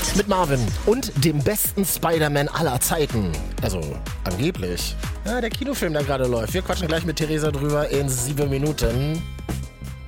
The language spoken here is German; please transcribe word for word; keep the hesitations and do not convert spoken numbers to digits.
Mit Marvin und dem besten Spider-Man aller Zeiten. Also, angeblich. Ja, der Kinofilm, der gerade läuft. Wir quatschen gleich mit Theresa drüber in sieben Minuten.